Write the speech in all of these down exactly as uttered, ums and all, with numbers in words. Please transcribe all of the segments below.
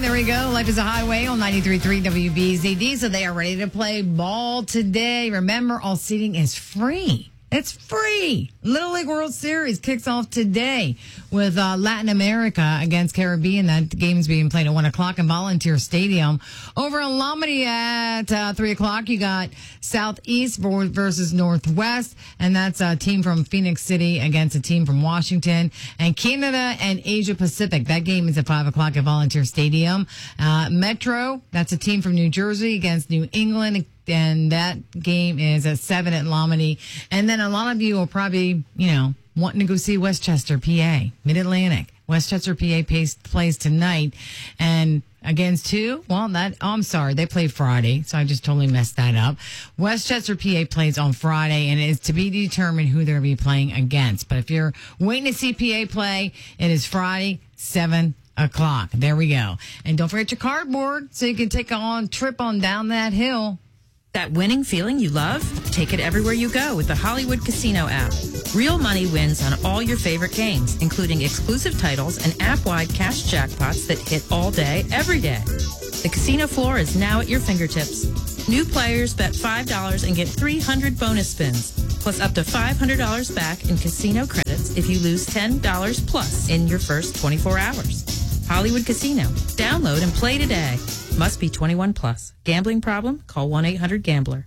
There we go. Life is a Highway on ninety-three point three W B Z D. So they are ready to play ball today. Remember, all seating is free. It's free. Little League World Series kicks off today with uh, Latin America against Caribbean. That game's being played at one o'clock in Volunteer Stadium. Over in Lomity at uh, three o'clock, you got Southeast versus Northwest, and that's a team from Phoenix City against a team from Washington. And Canada and Asia Pacific, that game is at five o'clock at Volunteer Stadium. Uh, Metro, that's a team from New Jersey against New England, and that game is at seven at Lomity. And then a lot of you will probably, you know, wanting to go see Westchester, P A, Mid-Atlantic. Westchester, P A plays, plays tonight. And against who? Well, that, oh, I'm sorry, they played Friday, so I just totally messed that up. Westchester, P A plays on Friday, and it is to be determined who they're going to be playing against. But if you're waiting to see P A play, it is Friday, seven o'clock. There we go. And don't forget your cardboard so you can take a on trip on down that hill. That winning feeling you love? Take it everywhere you go with the Hollywood Casino app. Real money wins on all your favorite games, including exclusive titles and app-wide cash jackpots that hit all day, every day. The casino floor is now at your fingertips. New players bet five dollars and get three hundred bonus spins, plus up to five hundred dollars back in casino credits if you lose ten dollars plus in your first twenty-four hours. Hollywood Casino. Download and play today. Must be twenty-one plus. Gambling problem? Call one eight hundred gambler.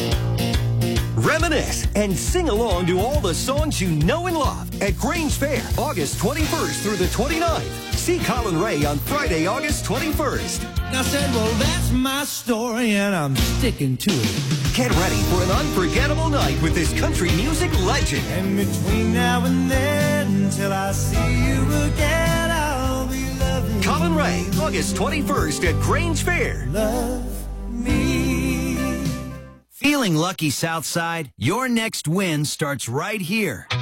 Reminisce and sing along to all the songs you know and love at Grange Fair, August twenty-first through the twenty-ninth. See Colin Ray on Friday, August twenty-first. I said, well, that's my story, and I'm sticking to it. Get ready for an unforgettable night with this country music legend. And between now and then, till I see you again, I'll be loving you. Colin Ray, August twenty-first at Grange Fair. Love me. Feeling lucky, Southside? Your next win starts right here.